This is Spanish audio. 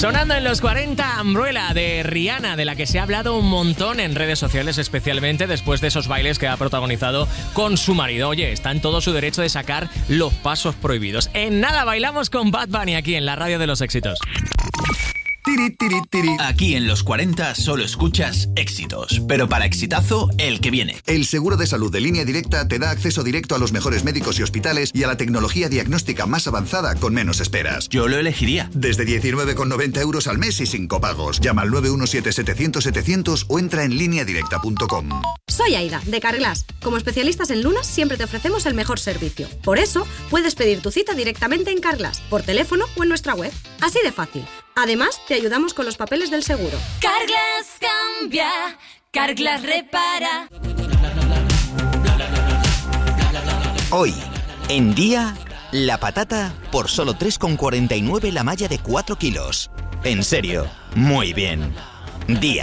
Sonando en los 40, Umbrella de Rihanna, de la que se ha hablado un montón en redes sociales, especialmente después de esos bailes que ha protagonizado con su marido. Oye, está en todo su derecho de sacar los pasos prohibidos. En nada, bailamos con Bad Bunny aquí en la radio de los éxitos. Tiri, tiri, tiri. Aquí en los 40 solo escuchas éxitos, pero para exitazo, el que viene. El seguro de salud de Línea Directa te da acceso directo a los mejores médicos y hospitales y a la tecnología diagnóstica más avanzada con menos esperas. Yo lo elegiría. Desde 19,90 euros al mes y sin copagos. Llama al 917-700-700 o entra en lineadirecta.com. Soy Aida, de Carglass. Como especialistas en lunas, siempre te ofrecemos el mejor servicio. Por eso, puedes pedir tu cita directamente en Carglass, por teléfono o en nuestra web. Así de fácil. Además, te ayudamos con los papeles del seguro. Carglass cambia, Carglass repara. Hoy, en Día, la patata por solo 3,49 la malla de 4 kilos. En serio, muy bien. Día.